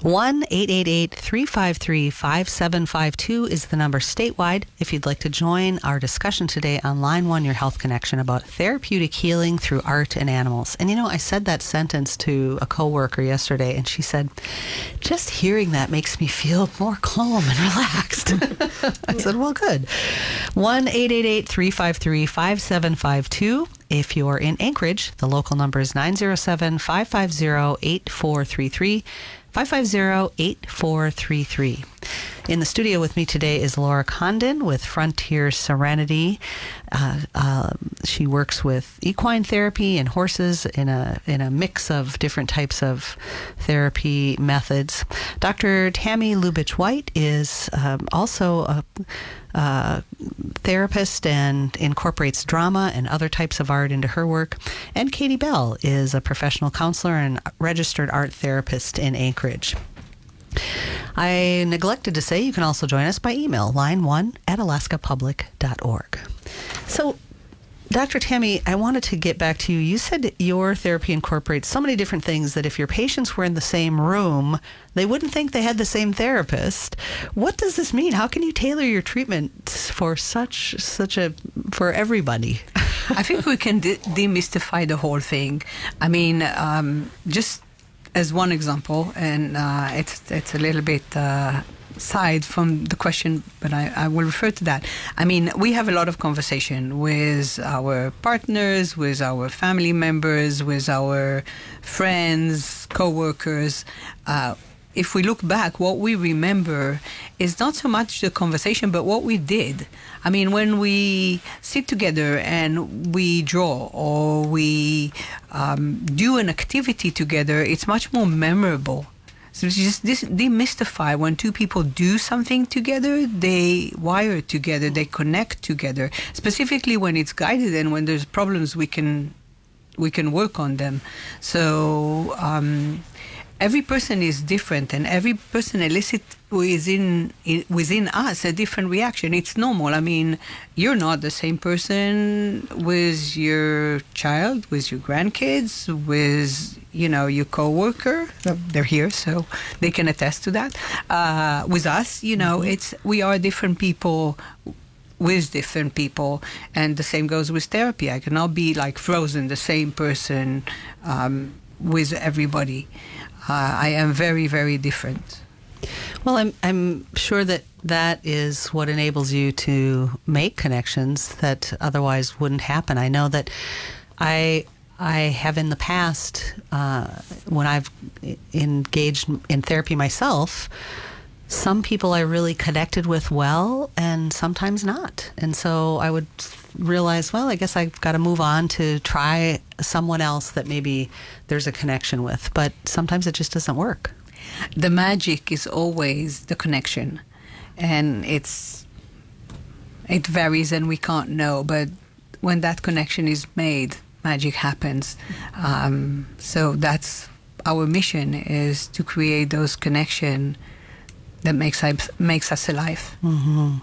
1-888-353-5752 is the number statewide if you'd like to join our discussion today on Line 1, Your Health Connection, about therapeutic healing through art and animals. And I said that sentence to a coworker yesterday, and she said, just hearing that makes me feel more calm and relaxed. I said, well, good. 1-888-353-5752. If you're in Anchorage, the local number is 907-550-8433. 550-8433. In the studio with me today is Laura Condon with Frontier Serenity. She works with equine therapy and horses in a mix of different types of therapy methods. Dr. Tammy Lubitsch-White is also a therapist and incorporates drama and other types of art into her work. And Katie Bell is a professional counselor and registered art therapist in Anchorage. I neglected to say you can also join us by email, line1@alaskapublic.org. So, Dr. Tammy, I wanted to get back to you. You said your therapy incorporates so many different things that if your patients were in the same room, they wouldn't think they had the same therapist. What does this mean? How can you tailor your treatment for for everybody? I think we can demystify the whole thing. I mean, just as one example, and it's a little bit side from the question, but I will refer to that. I mean, we have a lot of conversation with our partners, with our family members, with our friends, co-workers. If we look back, what we remember is not so much the conversation, but what we did. I mean, when we sit together and we draw or we do an activity together, it's much more memorable. So just demystify when two people do something together, they wire together, they connect together. Specifically when it's guided and when there's problems, we can work on them. So every person is different, and every person elicits within us a different reaction. It's normal. I mean, you're not the same person with your child, with your grandkids, with your coworker. They're here, so they can attest to that. With us, we are different people with different people, and the same goes with therapy. I cannot be like frozen, the same person with everybody. I am very, very different. Well, I'm sure that is what enables you to make connections that otherwise wouldn't happen. I know that I have in the past, when I've engaged in therapy myself, some people I really connected with well, and sometimes not. And so I would realize, well, I guess I've got to move on to try someone else that maybe there's a connection with. But sometimes it just doesn't work. The magic is always the connection. And it varies and we can't know. But when that connection is made, magic happens. So that's our mission, is to create those connections that makes us alive. Mm-hmm.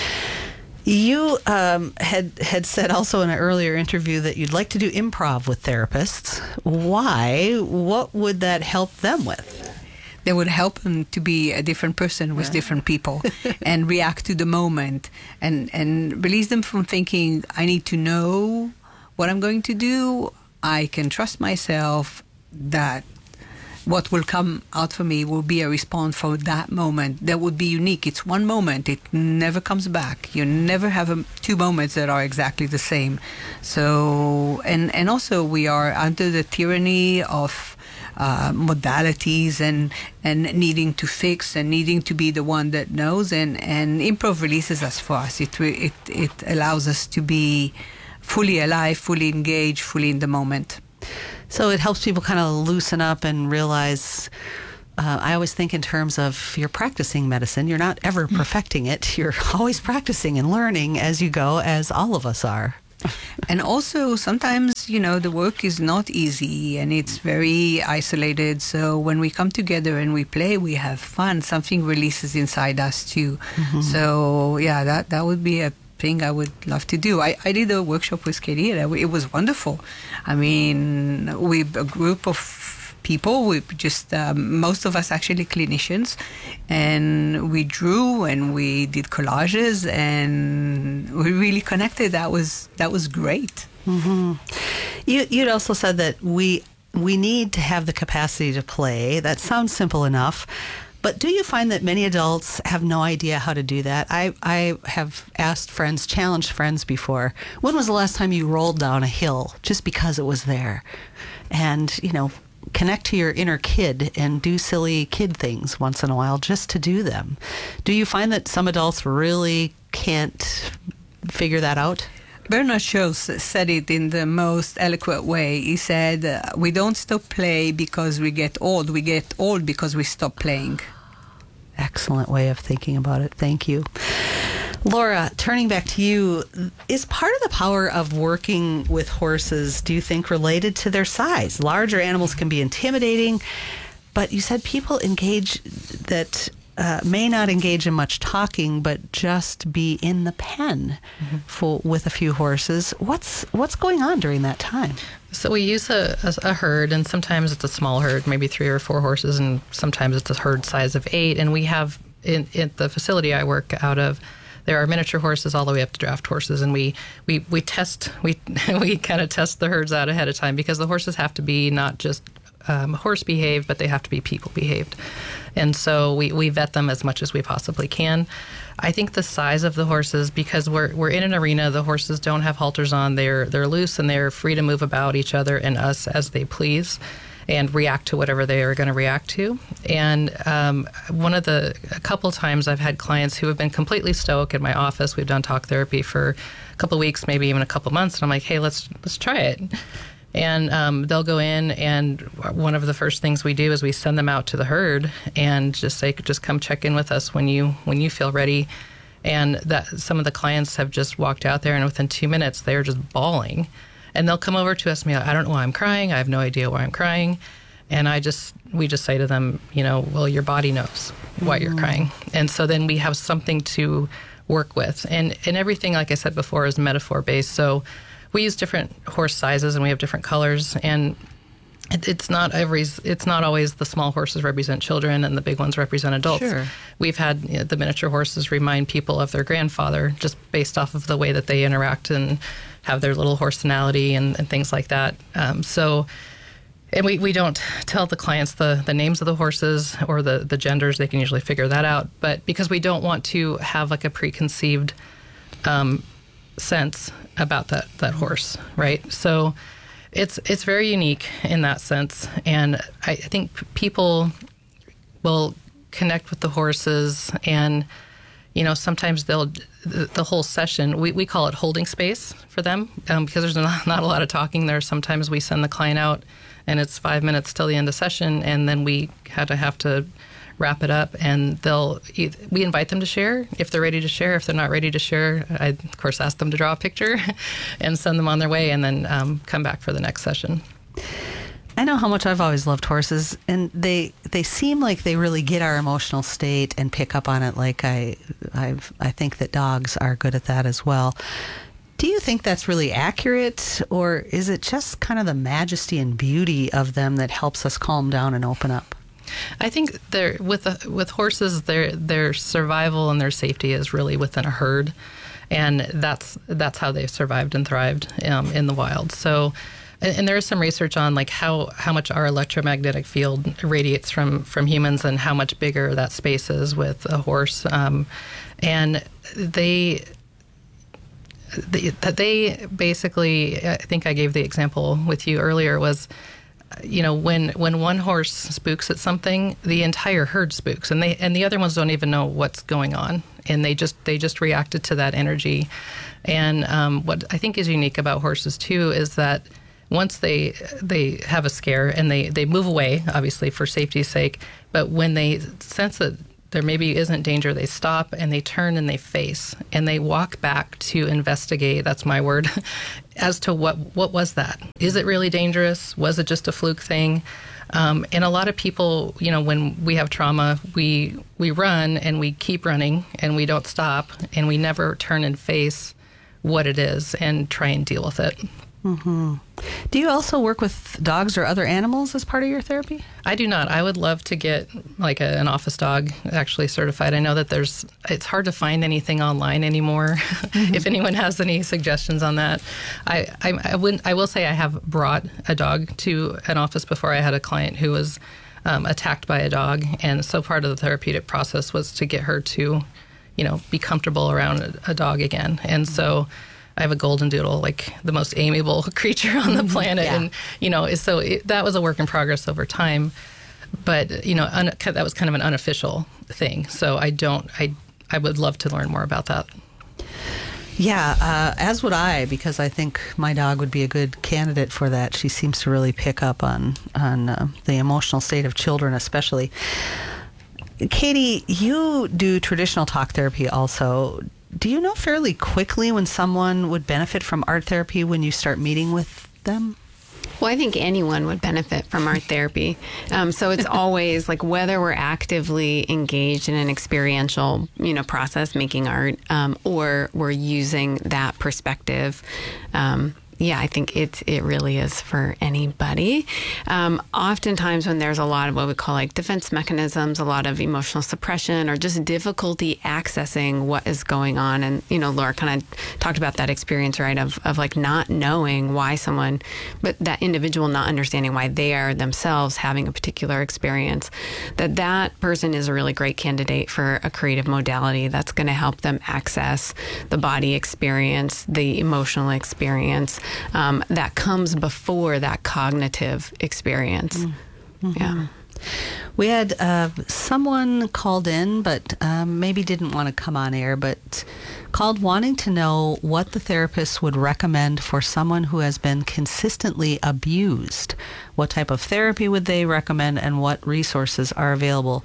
You had said also in an earlier interview that you'd like to do improv with therapists. Why? What would that help them with? That would help them to be a different person with different people and react to the moment and release them from thinking, I need to know what I'm going to do. I can trust myself that what will come out for me will be a response for that moment that would be unique. It's one moment. It never comes back. You never have two moments that are exactly the same. So, and also we are under the tyranny of modalities and needing to fix and needing to be the one that knows. And improv releases us for us. It allows us to be fully alive, fully engaged, fully in the moment. So it helps people kind of loosen up and realize, I always think in terms of you're practicing medicine. You're not ever perfecting it. You're always practicing and learning as you go, as all of us are. And also sometimes, the work is not easy and it's very isolated. So when we come together and we play, we have fun. Something releases inside us too. Mm-hmm. So yeah, that would be a thing I would love to do. I did a workshop with Katie. It was wonderful. I mean, a group of people. We just most of us actually clinicians, and we drew and we did collages, and we really connected. That was great. Mm-hmm. You'd also said that we need to have the capacity to play. That sounds simple enough. But do you find that many adults have no idea how to do that? I have asked friends, challenged friends before, when was the last time you rolled down a hill just because it was there? And, connect to your inner kid and do silly kid things once in a while just to do them. Do you find that some adults really can't figure that out? Bernard Shaw said it in the most eloquent way. He said, we don't stop play because we get old. We get old because we stop playing. Excellent way of thinking about it. Thank you. Laura, turning back to you, is part of the power of working with horses, do you think, related to their size? Larger animals can be intimidating, but you said people engage that may not engage in much talking, but just be in the pen with a few horses. What's going on during that time? So we use a herd, and sometimes it's a small herd, maybe 3 or 4 horses, and sometimes it's a herd size of 8. And we have, in the facility I work out of, there are miniature horses all the way up to draft horses, and we test, we kind of test the herds out ahead of time, because the horses have to be not just horse behaved, but they have to be people behaved. And so we vet them as much as we possibly can. I think the size of the horses, because we're in an arena, the horses don't have halters on. They're loose and they're free to move about each other and us as they please and react to whatever they are going to react to. And a couple times I've had clients who have been completely stoic in my office. We've done talk therapy for a couple of weeks, maybe even a couple of months. And I'm like, hey, let's try it. And they'll go in, and one of the first things we do is we send them out to the herd and just say, just come check in with us when you feel ready. And that some of the clients have just walked out there, and within 2 minutes they're just bawling. And they'll come over to us and be like, I don't know why I'm crying. I have no idea why I'm crying. And we just say to them, well, your body knows why you're crying. And so then we have something to work with. And everything, like I said before, is metaphor based. So we use different horse sizes and we have different colors, and it's not always the small horses represent children and the big ones represent adults. Sure. We've had the miniature horses remind people of their grandfather just based off of the way that they interact and have their little horsenality and things like that. And we don't tell the clients the names of the horses or the genders. They can usually figure that out. But because we don't want to have like a preconceived sense about that horse, right? So it's very unique in that sense, and I think people will connect with the horses, and sometimes the whole session we call it holding space for them, because there's not a lot of talking there. Sometimes we send the client out and it's 5 minutes till the end of session, and then we have to wrap it up, and we invite them to share if they're ready to share. If they're not ready to share, I of course ask them to draw a picture and send them on their way, and then come back for the next session. I know how much I've always loved horses, and they seem like they really get our emotional state and pick up on it. Like I think that dogs are good at that as well. Do you think that's really accurate, or is it just kind of the majesty and beauty of them that helps us calm down and open up? I think with horses, their survival and their safety is really within a herd, and that's how they've survived and thrived in the wild. So, and there is some research on like how much our electromagnetic field radiates from humans and how much bigger that space is with a horse, and they basically, I think I gave the example with you earlier, was when one horse spooks at something, the entire herd spooks, and the other ones don't even know what's going on, and they just reacted to that energy. And what I think is unique about horses too is that once they have a scare and they move away, obviously for safety's sake, but when they sense that there maybe isn't danger, they stop and they turn and they face and they walk back to investigate. That's my word. As to what was that? Is it really dangerous? Was it just a fluke thing? And a lot of people, when we have trauma, we run and we keep running and we don't stop and we never turn and face what it is and try and deal with it. Do you also work with dogs or other animals as part of your therapy? I do not. I would love to get like an office dog actually certified. I know that it's hard to find anything online anymore. If anyone has any suggestions on that, I will say I have brought a dog to an office before. I had a client who was attacked by a dog, and so part of the therapeutic process was to get her to, be comfortable around a dog again. And so I have a golden doodle, like the most amiable creature on the planet. Yeah. And, that was a work in progress over time. But, that was kind of an unofficial thing. So I would love to learn more about that. Yeah, as would I, because I think my dog would be a good candidate for that. She seems to really pick up on the emotional state of children, especially. Katie, you do traditional talk therapy also. Do you know fairly quickly when someone would benefit from art therapy when you start meeting with them? Well, I think anyone would benefit from art therapy. So it's always like whether we're actively engaged in an experiential, process, making art, or we're using that perspective. I think it really is for anybody. Oftentimes when there's a lot of what we call like defense mechanisms, a lot of emotional suppression, or just difficulty accessing what is going on. And, Laura kind of talked about that experience, right, of like not knowing why someone, but that individual not understanding why they are themselves having a particular experience, that person is a really great candidate for a creative modality that's going to help them access the body experience, the emotional experience, that comes before that cognitive experience. Mm-hmm. Yeah. We had someone called in, but maybe didn't want to come on air, but called wanting to know what the therapist would recommend for someone who has been consistently abused. What type of therapy would they recommend, and what resources are available?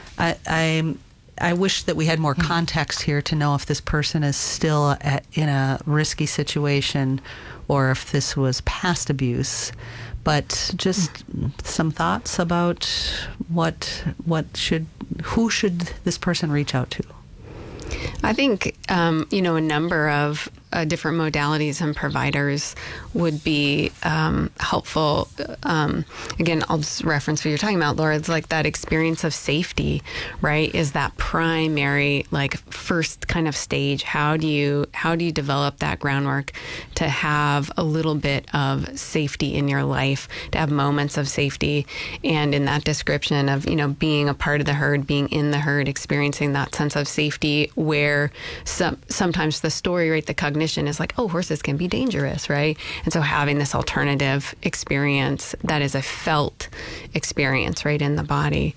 I wish that we had more context here to know if this person is still in a risky situation or if this was past abuse. But just some thoughts about who should this person reach out to? I think, a number of different modalities and providers would be helpful. Again, I'll just reference what you're talking about, Laura. It's like that experience of safety, right? Is that primary, like first kind of stage? How do you develop that groundwork to have a little bit of safety in your life, to have moments of safety? And in that description of, being a part of the herd, being in the herd, experiencing that sense of safety, where sometimes the story, right, the cognition is like, oh, horses can be dangerous, right? And so having this alternative experience that is a felt experience, right, in the body.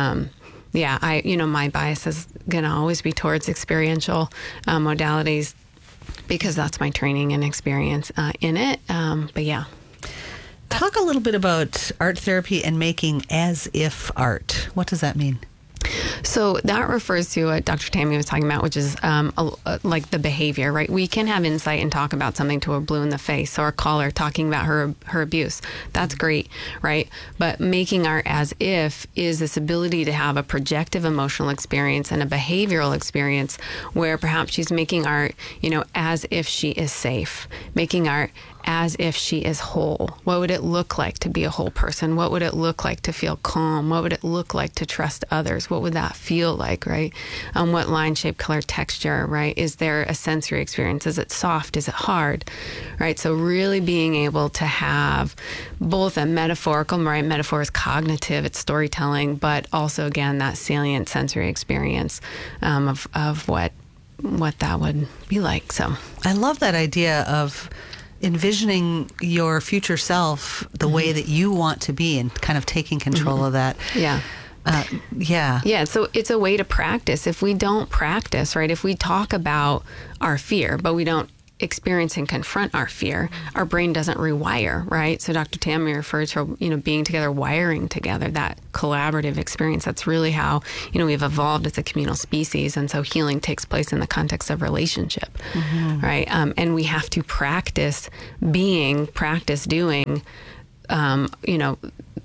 My bias is going to always be towards experiential modalities because that's my training and experience in it. But yeah. Talk a little bit about art therapy and making as if art. What does that mean? So that refers to what Dr. Tammy was talking about, which is like the behavior, right? We can have insight and talk about something to a blue in the face, or a caller talking about her abuse. That's great, right? But making art as if is this ability to have a projective emotional experience and a behavioral experience where perhaps she's making art, as if she is safe, making art as if she is whole. What would it look like to be a whole person? What would it look like to feel calm? What would it look like to trust others? What would that feel like, right? What line, shape, color, texture, right? Is there a sensory experience? Is it soft? Is it hard, right? So really being able to have both a metaphorical, right? Metaphor is cognitive, it's storytelling, but also, again, that salient sensory experience of what that would be like. So I love that idea of envisioning your future self the way that you want to be and kind of taking control of that. Yeah. Yeah. So it's a way to practice. If we don't practice, right, if we talk about our fear, but we don't experience and confront our fear, our brain doesn't rewire, right? So Dr. Tammy referred to, being together, wiring together, that collaborative experience. That's really how, we've evolved as a communal species. And so healing takes place in the context of relationship, right? And we have to practice doing,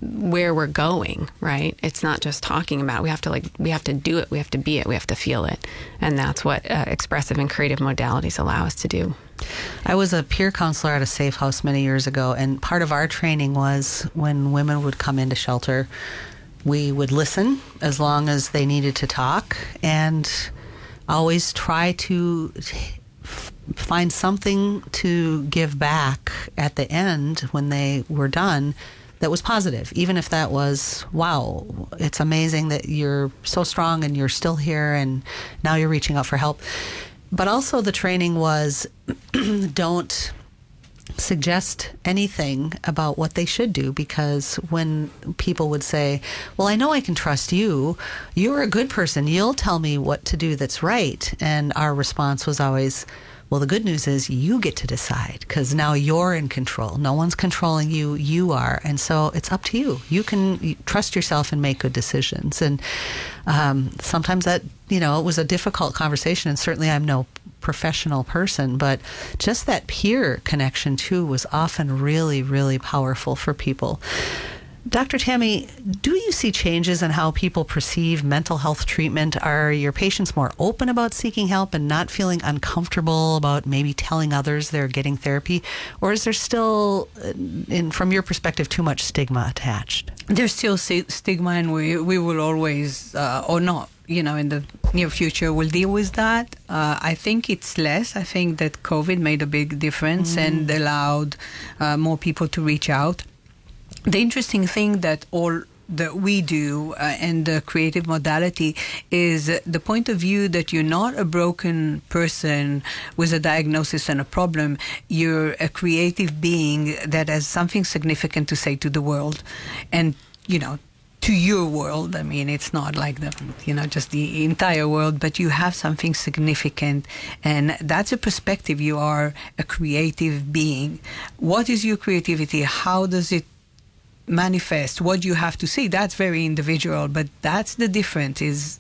where we're going, right? It's not just talking about it. We have to do it. We have to be it. We have to feel it. And that's what expressive and creative modalities allow us to do. I was a peer counselor at a safe house many years ago, and part of our training was when women would come into shelter, we would listen as long as they needed to talk, and always try to find something to give back at the end when they were done that was positive, even if that was, wow, it's amazing that you're so strong and you're still here and now you're reaching out for help. But also the training was don't suggest anything about what they should do, because when people would say, well, I know I can trust you, you're a good person, you'll tell me what to do that's right. And our response was always, well, the good news is you get to decide, because now you're in control. No one's controlling you, you are. And so it's up to you. You can trust yourself and make good decisions. And sometimes that, it was a difficult conversation, and certainly I'm no professional person, but just that peer connection too was often really, really powerful for people. Dr. Tammy, do you see changes in how people perceive mental health treatment? Are your patients more open about seeking help and not feeling uncomfortable about maybe telling others they're getting therapy? Or is there still, from your perspective, too much stigma attached? There's still stigma, and we will always, or not, in the near future, we'll deal with that. I think it's less. I think that COVID made a big difference and allowed more people to reach out. The interesting thing that we do and the creative modality is the point of view that you're not a broken person with a diagnosis and a problem. You're a creative being that has something significant to say to the world, and to your world. I mean, it's not like just the entire world, but you have something significant, and that's a perspective. You are a creative being. What is your creativity? How does it manifest? What do you have to say? That's very individual, but that's the difference, is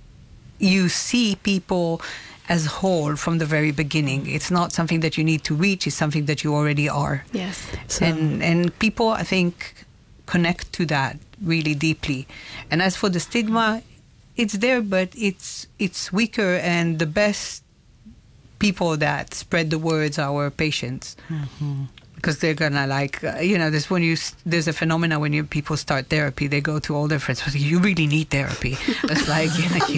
you see people as whole from the very beginning. It's not something that you need to reach, it's something that you already are. Yes. And people, I think, connect to that really deeply. And as for the stigma, it's there, but it's weaker, and the best people that spread the words are our patients. Mm-hmm. Because they're gonna there's a phenomena when people start therapy, they go to all their friends, you really need therapy. It's like,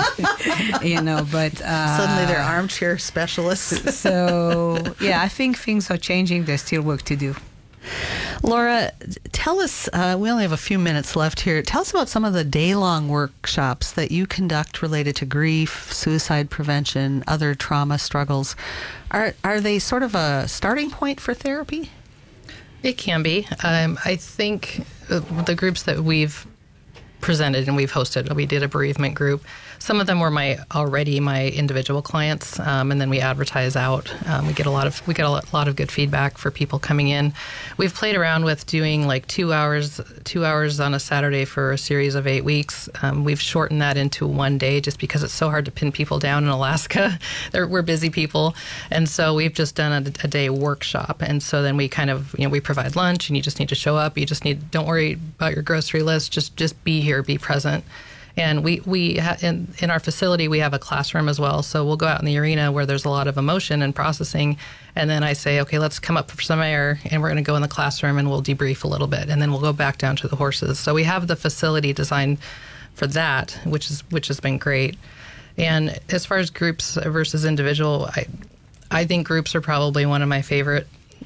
but suddenly they're armchair specialists. So yeah, I think things are changing. There's still work to do. Laura, tell us, we only have a few minutes left here. Tell us about some of the day-long workshops that you conduct related to grief, suicide prevention, other trauma struggles. Are they sort of a starting point for therapy? It can be. I think the groups that we've presented and we've hosted, we did a bereavement group. Some of them were my individual clients, and then we advertise out. We get a lot of good feedback for people coming in. We've played around with doing like 2 hours on a Saturday for a series of 8 weeks. We've shortened that into 1 day just because it's so hard to pin people down in Alaska. We're busy people, and so we've just done a day workshop. And so then we kind of we provide lunch, and you just need to show up. Don't worry about your grocery list. Just be here, be present. And in our facility, we have a classroom as well. So we'll go out in the arena where there's a lot of emotion and processing. And then I say, okay, let's come up for some air, and we're going to go in the classroom and we'll debrief a little bit. And then we'll go back down to the horses. So we have the facility designed for that, which has been great. And as far as groups versus individual, I think groups are probably one of my favorite.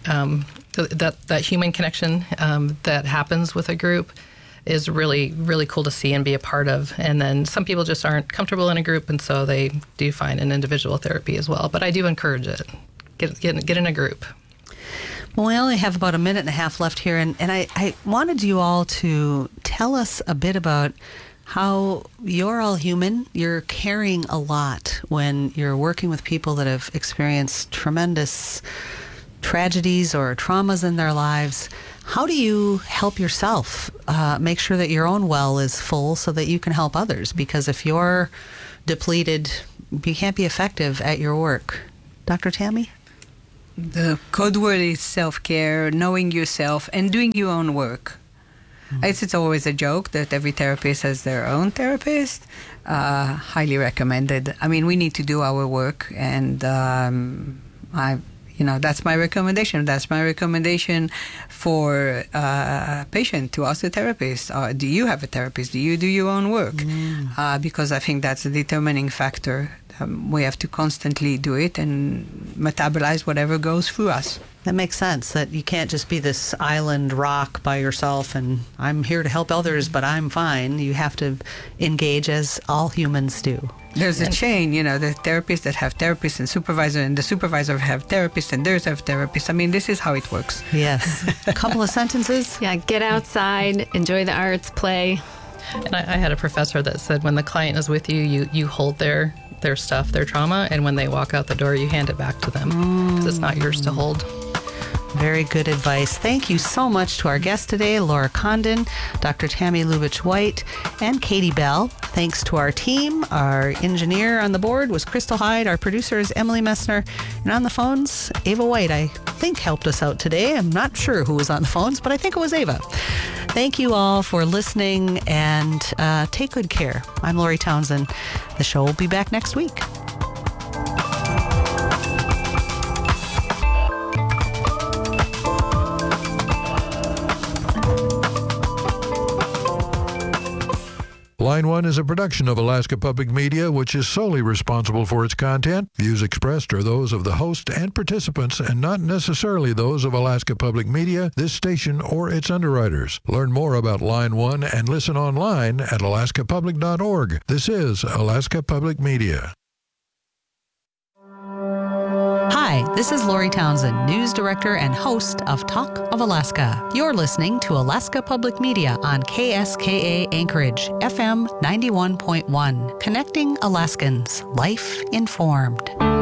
That human connection that happens with a group is really, really cool to see and be a part of. And then some people just aren't comfortable in a group, and so they do find an individual therapy as well. But I do encourage it. Get in a group. Well, we only have about a minute and a half left here, and I wanted you all to tell us a bit about how you're all human. You're carrying a lot when you're working with people that have experienced tremendous tragedies or traumas in their lives. How do you help yourself make sure that your own well is full so that you can help others? Because if you're depleted, you can't be effective at your work. Dr. Tammy? The code word is self-care, knowing yourself, and doing your own work. It's always a joke that every therapist has their own therapist. Highly recommended. I mean, we need to do our work, and that's my recommendation. That's my recommendation for a patient to ask a therapist. Do you have a therapist? Do you do your own work? Because I think that's a determining factor. We have to constantly do it and metabolize whatever goes through us. That makes sense, that you can't just be this island rock by yourself and I'm here to help others, but I'm fine. You have to engage as all humans do. There's a chain, the therapists that have therapists and supervisor, and the supervisor have therapists and theirs have therapists. I mean, this is how it works. Yes. A couple of sentences. Yeah, get outside, enjoy the arts, play. And I had a professor that said when the client is with you, you hold their stuff, their trauma, and when they walk out the door, you hand it back to them because it's not yours to hold. Very good advice. Thank you so much to our guest today, Laura Condon, Dr. Tammy Lubitsch-White, and Katie Bell. Thanks to our team. Our engineer on the board was Crystal Hyde. Our producer is Emily Messner. And on the phones, Ava White, I think, helped us out today. I'm not sure who was on the phones, but I think it was Ava. Thank you all for listening, and take good care. I'm Lori Townsend. The show will be back next week. Line 1 is a production of Alaska Public Media, which is solely responsible for its content. Views expressed are those of the host and participants and not necessarily those of Alaska Public Media, this station, or its underwriters. Learn more about Line 1 and listen online at alaskapublic.org. This is Alaska Public Media. Hi, this is Lori Townsend, news director and host of Talk of Alaska. You're listening to Alaska Public Media on KSKA Anchorage, FM 91.1, connecting Alaskans, life informed.